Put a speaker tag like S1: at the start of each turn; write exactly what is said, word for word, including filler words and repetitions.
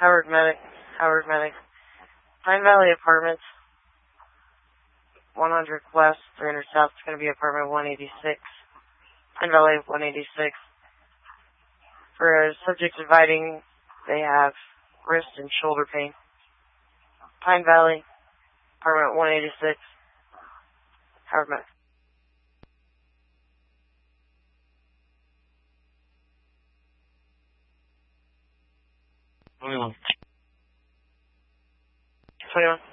S1: Howard Medic. Howard Medic. Pine Valley Apartments. one hundred West, three hundred South. It's going to be apartment one eighty-six. Pine Valley one eighty-six. For subjects inviting, they have wrist and shoulder pain. Pine Valley, apartment one eighty-six. Howard Medic.
S2: twenty-one.
S1: twenty-one.